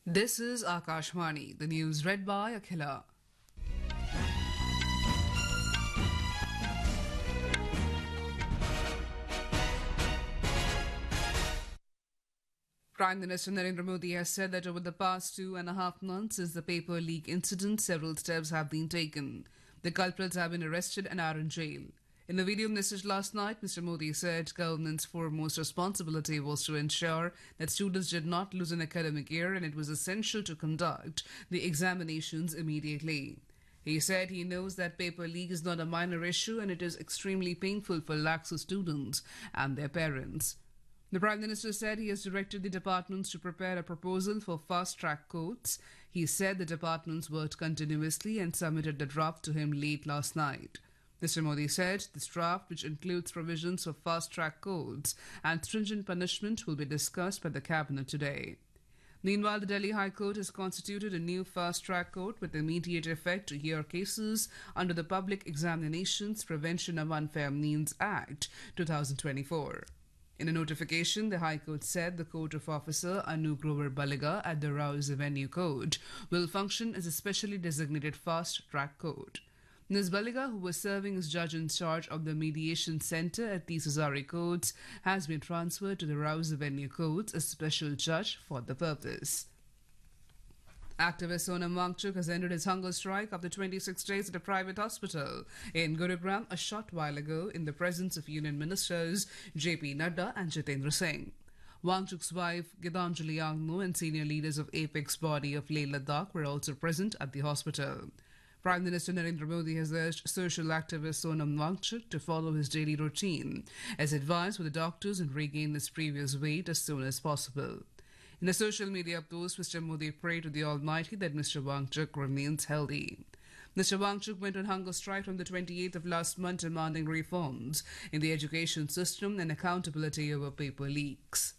This is Akashvani, the news read by Akhila. Prime Minister Narendra Modi has said that over the past 2.5 months since the paper leak incident, several steps have been taken. The culprits have been arrested and are in jail. In a video message last night, Mr. Modi said government's foremost responsibility was to ensure that students did not lose an academic year and it was essential to conduct the examinations immediately. He said he knows that paper leak is not a minor issue and it is extremely painful for lakhs of students and their parents. The Prime Minister said he has directed the departments to prepare a proposal for fast-track courts. He said the departments worked continuously and submitted the draft to him late last night. Mr. Modi said this draft, which includes provisions for fast-track courts and stringent punishment, will be discussed by the Cabinet today. Meanwhile, the Delhi High Court has constituted a new fast-track court with immediate effect to hear cases under the Public Examinations Prevention of Unfair Means Act 2024. In a notification, the High Court said the Court of Officer Anu Grover Baliga at the Rouse Avenue Court will function as a specially designated fast-track court. Ms. Baliga, who was serving as judge in charge of the mediation centre at the Suzari courts, has been transferred to the Rouse Avenue courts as special judge for the purpose. Activist Sonam Wangchuk has ended his hunger strike after 26 days at a private hospital in Gurugram a short while ago in the presence of Union Ministers JP Nadda and Jitendra Singh. Wangchuk's wife Gitanjali Angno and senior leaders of Apex body of Leh Ladakh were also present at the hospital. Prime Minister Narendra Modi has urged social activist Sonam Wangchuk to follow his daily routine, as advised with the doctors, and regain his previous weight as soon as possible. In a social media post, Mr. Modi prayed to the Almighty that Mr. Wangchuk remains healthy. Mr. Wangchuk went on hunger strike from the 28th of last month, demanding reforms in the education system and accountability over paper leaks.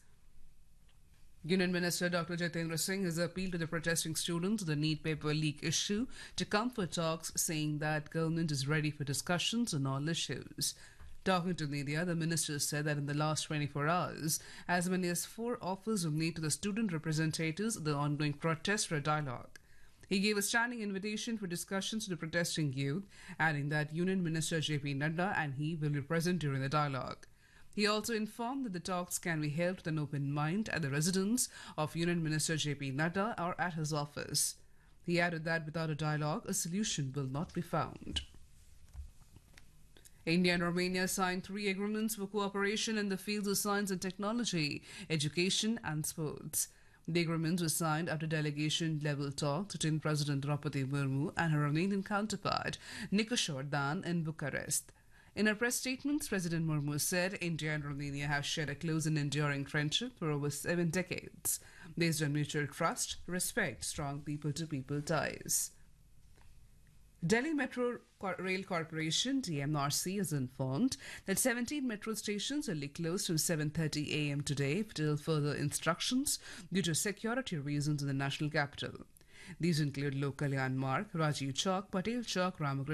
Union Minister Dr. Jitendra Singh has appealed to the protesting students on the NEET paper leak issue to come for talks, saying that government is ready for discussions on all issues. Talking to media, the minister said that in the last 24 hours, as many as 4 offers were made to the student representatives of the ongoing protest for a dialogue. He gave a standing invitation for discussions to the protesting youth, adding that Union Minister JP Nadda and he will be present during the dialogue. He also informed that the talks can be held with an open mind at the residence of Union Minister JP Nadda or at his office. He added that without a dialogue, a solution will not be found. India and Romania signed 3 agreements for cooperation in the fields of science and technology, education and sports. The agreements were signed after delegation-level talks between President Draupadi Murmu and her Romanian counterpart, Nicolae Dan, in Bucharest. In a press statement, President Murmu said India and Romania have shared a close and enduring friendship for over 7 decades, based on mutual trust, respect, strong people-to-people ties. Delhi Metro Rail Corporation (DMRC) has informed that 17 metro stations will be closed from 7:30 a.m. today till further instructions due to security reasons in the national capital. These include Lok Kalyan Marg, Rajiv Chowk, Patel Chowk, Ramakrishna